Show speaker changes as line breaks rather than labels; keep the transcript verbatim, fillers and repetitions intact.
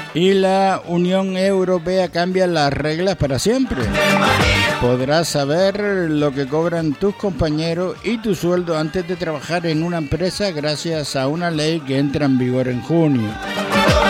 Y la Unión Europea cambia las reglas para siempre. Podrás saber lo que cobran tus compañeros y tu sueldo antes de trabajar en una empresa gracias a una ley que entra en vigor en junio.